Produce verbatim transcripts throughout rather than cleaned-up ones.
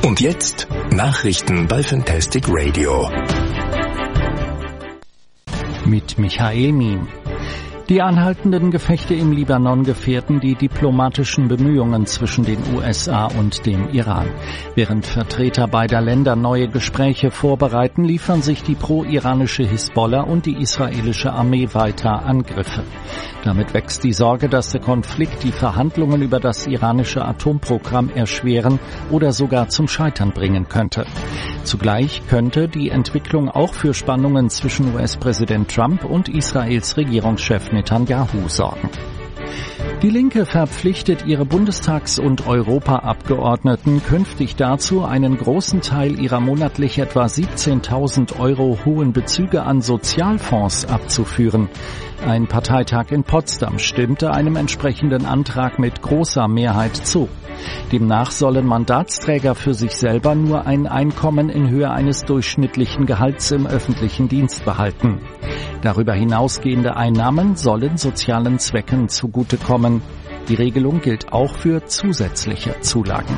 Und jetzt Nachrichten bei Fantastic Radio. Mit Michael Miem. Die anhaltenden Gefechte im Libanon gefährden die diplomatischen Bemühungen zwischen den U S A und dem Iran. Während Vertreter beider Länder neue Gespräche vorbereiten, liefern sich die pro-iranische Hisbollah und die israelische Armee weiter Angriffe. Damit wächst die Sorge, dass der Konflikt die Verhandlungen über das iranische Atomprogramm erschweren oder sogar zum Scheitern bringen könnte. Zugleich könnte die Entwicklung auch für Spannungen zwischen U S-Präsident Trump und Israels Regierungschef Netanyahu sorgen. Die Linke verpflichtet ihre Bundestags- und Europaabgeordneten künftig dazu, einen großen Teil ihrer monatlich etwa siebzehntausend Euro hohen Bezüge an Sozialfonds abzuführen. Ein Parteitag in Potsdam stimmte einem entsprechenden Antrag mit großer Mehrheit zu. Demnach sollen Mandatsträger für sich selber nur ein Einkommen in Höhe eines durchschnittlichen Gehalts im öffentlichen Dienst behalten. Darüber hinausgehende Einnahmen sollen sozialen Zwecken zugutekommen. Die Regelung gilt auch für zusätzliche Zulagen.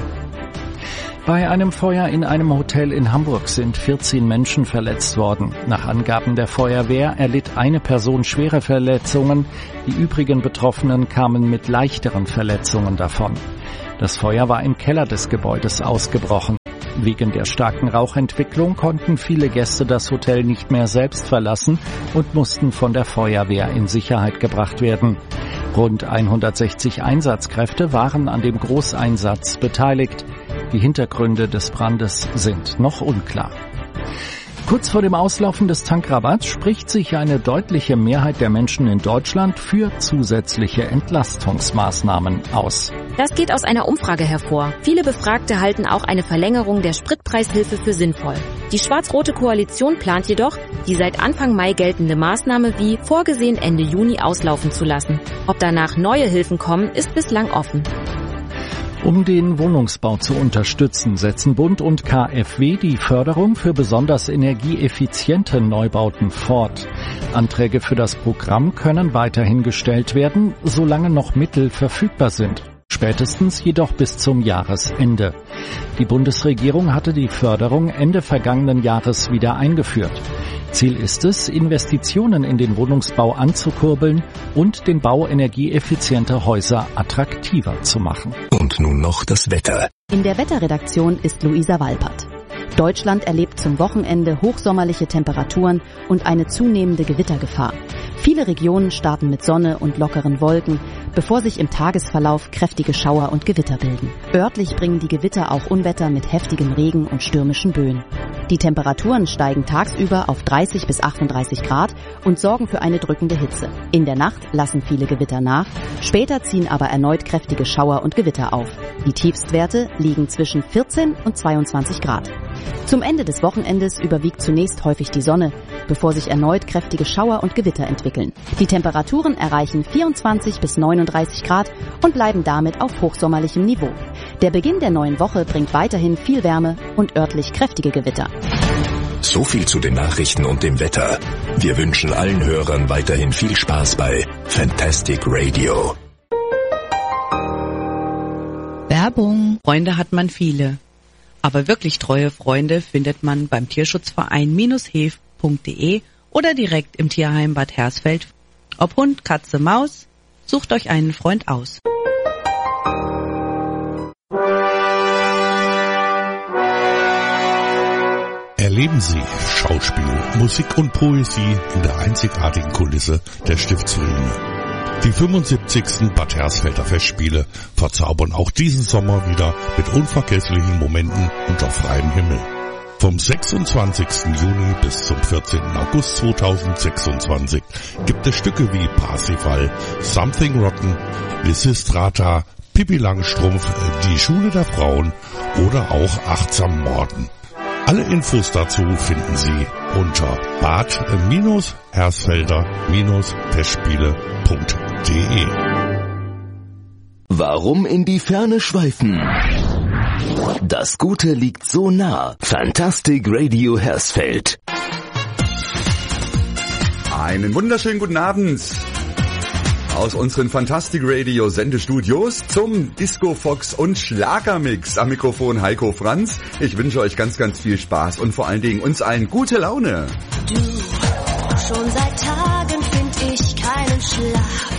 Bei einem Feuer in einem Hotel in Hamburg sind vierzehn Menschen verletzt worden. Nach Angaben der Feuerwehr erlitt eine Person schwere Verletzungen. Die übrigen Betroffenen kamen mit leichteren Verletzungen davon. Das Feuer war im Keller des Gebäudes ausgebrochen. Wegen der starken Rauchentwicklung konnten viele Gäste das Hotel nicht mehr selbst verlassen und mussten von der Feuerwehr in Sicherheit gebracht werden. Rund hundertsechzig Einsatzkräfte waren an dem Großeinsatz beteiligt. Die Hintergründe des Brandes sind noch unklar. Kurz vor dem Auslaufen des Tankrabatts spricht sich eine deutliche Mehrheit der Menschen in Deutschland für zusätzliche Entlastungsmaßnahmen aus. Das geht aus einer Umfrage hervor. Viele Befragte halten auch eine Verlängerung der Spritpreishilfe für sinnvoll. Die schwarz-rote Koalition plant jedoch, die seit Anfang Mai geltende Maßnahme wie vorgesehen Ende Juni auslaufen zu lassen. Ob danach neue Hilfen kommen, ist bislang offen. Um den Wohnungsbau zu unterstützen, setzen Bund und K f W die Förderung für besonders energieeffiziente Neubauten fort. Anträge für das Programm können weiterhin gestellt werden, solange noch Mittel verfügbar sind. Spätestens jedoch bis zum Jahresende. Die Bundesregierung hatte die Förderung Ende vergangenen Jahres wieder eingeführt. Ziel ist es, Investitionen in den Wohnungsbau anzukurbeln und den Bau energieeffizienter Häuser attraktiver zu machen. Und nun noch das Wetter. In der Wetterredaktion ist Luisa Walpert. Deutschland erlebt zum Wochenende hochsommerliche Temperaturen und eine zunehmende Gewittergefahr. Viele Regionen starten mit Sonne und lockeren Wolken, bevor sich im Tagesverlauf kräftige Schauer und Gewitter bilden. Örtlich bringen die Gewitter auch Unwetter mit heftigem Regen und stürmischen Böen. Die Temperaturen steigen tagsüber auf dreißig bis achtunddreißig Grad und sorgen für eine drückende Hitze. In der Nacht lassen viele Gewitter nach, später ziehen aber erneut kräftige Schauer und Gewitter auf. Die Tiefstwerte liegen zwischen vierzehn und zweiundzwanzig Grad. Zum Ende des Wochenendes überwiegt zunächst häufig die Sonne, bevor sich erneut kräftige Schauer und Gewitter entwickeln. Die Temperaturen erreichen vierundzwanzig bis neununddreißig Grad und bleiben damit auf hochsommerlichem Niveau. Der Beginn der neuen Woche bringt weiterhin viel Wärme und örtlich kräftige Gewitter. So viel zu den Nachrichten und dem Wetter. Wir wünschen allen Hörern weiterhin viel Spaß bei Fantastic Radio. Werbung. Freunde hat man viele. Aber wirklich treue Freunde findet man beim Tierschutzverein hev punkt de oder direkt im Tierheim Bad Hersfeld. Ob Hund, Katze, Maus, sucht euch einen Freund aus. Erleben Sie Schauspiel, Musik und Poesie in der einzigartigen Kulisse der Stiftsruine. Die fünfundsiebzigsten Bad Hersfelder Festspiele verzaubern auch diesen Sommer wieder mit unvergesslichen Momenten unter freiem Himmel. Vom sechsundzwanzigsten Juni bis zum vierzehnten August zweitausendsechsundzwanzig gibt es Stücke wie Parsifal, Something Rotten, Lysistrata, Pippi Langstrumpf, Die Schule der Frauen oder auch Achtsam Morden. Alle Infos dazu finden Sie unter bad hersfelder festspiele punkt de. Warum in die Ferne schweifen? Das Gute liegt so nah. Fantastic Radio Hersfeld. Einen wunderschönen guten Abend. aus unseren Fantastic Radio Sendestudios zum Disco Fox und Schlagermix. Am Mikrofon Heiko Franz. Ich wünsche euch ganz, ganz viel Spaß und vor allen Dingen uns allen gute Laune. Du, schon seit Tagen find ich keinen Schlaf.